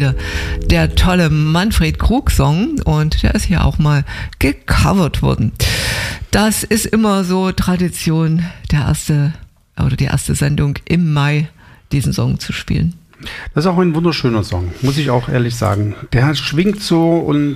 hier der tolle Manfred Krug-Song und der ist hier auch mal gecovert worden. Das ist immer so Tradition, die erste Sendung im Mai, diesen Song zu spielen. Das ist auch ein wunderschöner Song, muss ich auch ehrlich sagen. Der schwingt so und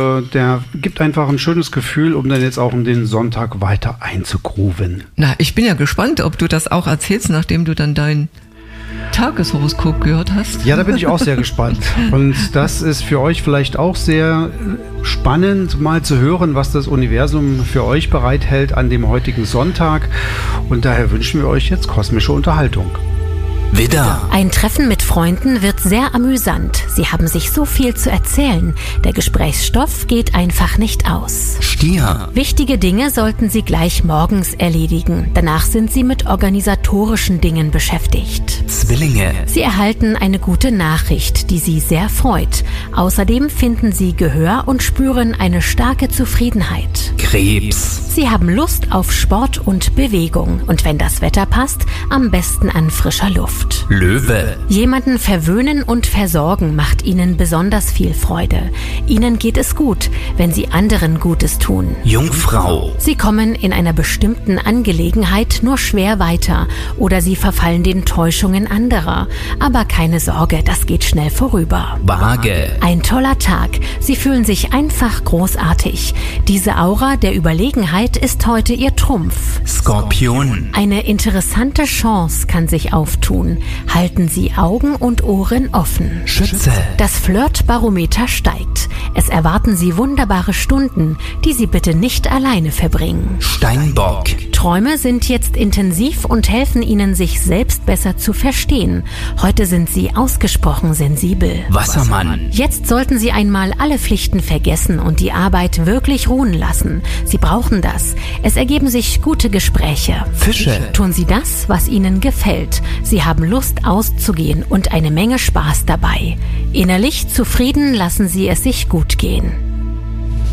der gibt einfach ein schönes Gefühl, um dann jetzt auch in den Sonntag weiter einzugrooven. Na, ich bin ja gespannt, ob du das auch erzählst, nachdem du dann dein Tageshoroskop gehört hast. Ja, da bin ich auch sehr gespannt. Und das ist für euch vielleicht auch sehr spannend, mal zu hören, was das Universum für euch bereithält an dem heutigen Sonntag. Und daher wünschen wir euch jetzt kosmische Unterhaltung. Widder. Ein Treffen mit Freunden wird sehr amüsant. Sie haben sich so viel zu erzählen. Der Gesprächsstoff geht einfach nicht aus. Stier. Wichtige Dinge sollten Sie gleich morgens erledigen. Danach sind Sie mit organisatorischen Dingen beschäftigt. Zwillinge. Sie erhalten eine gute Nachricht, die Sie sehr freut. Außerdem finden Sie Gehör und spüren eine starke Zufriedenheit. Krebs. Sie haben Lust auf Sport und Bewegung. Und wenn das Wetter passt, am besten an frischer Luft. Löwe. Jemanden verwöhnen und versorgen macht Ihnen besonders viel Freude. Ihnen geht es gut, wenn Sie anderen Gutes tun. Jungfrau. Sie kommen in einer bestimmten Angelegenheit nur schwer weiter oder Sie verfallen den Täuschungen anderer. Aber keine Sorge, das geht schnell vorüber. Waage. Ein toller Tag. Sie fühlen sich einfach großartig. Diese Aura der Überlegenheit ist heute Ihr Trumpf. Skorpion. Eine interessante Chance kann sich auftun. Halten Sie Augen und Ohren offen. Schütze. Das Flirtbarometer steigt. Es erwarten Sie wunderbare Stunden, die Sie bitte nicht alleine verbringen. Steinbock. Träume sind jetzt intensiv und helfen Ihnen, sich selbst besser zu verstehen. Heute sind Sie ausgesprochen sensibel. Wassermann. Jetzt sollten Sie einmal alle Pflichten vergessen und die Arbeit wirklich ruhen lassen. Sie brauchen das. Es ergeben sich gute Gespräche. Fische. Tun Sie das, was Ihnen gefällt. Sie haben Lust auszugehen und eine Menge Spaß dabei. Innerlich zufrieden lassen Sie es sich gut gehen.